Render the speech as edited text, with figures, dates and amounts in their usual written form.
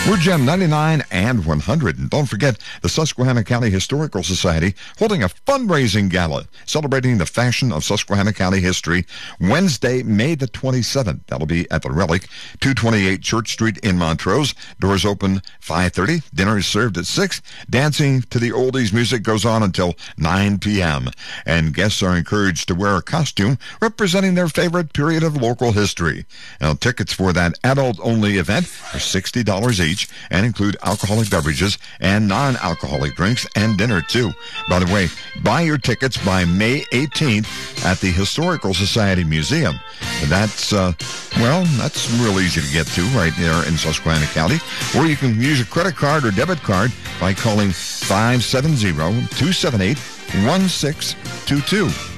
We're Gem 99 and 100. And don't forget, the Susquehanna County Historical Society holding a fundraising gala celebrating the fashion of Susquehanna County history Wednesday, May the 27th. That'll be at the Relic, 228 Church Street in Montrose. Doors open 5:30. Dinner is served at 6. Dancing to the oldies music goes on until 9 p.m. And guests are encouraged to wear a costume representing their favorite period of local history. Now, tickets for that adult-only event are $60 each and include alcoholic beverages and non-alcoholic drinks and dinner, too. By the way, buy your tickets by May 18th at the Historical Society Museum. That's real easy to get to right there in Susquehanna County. Or you can use a credit card or debit card by calling 570-278-1622.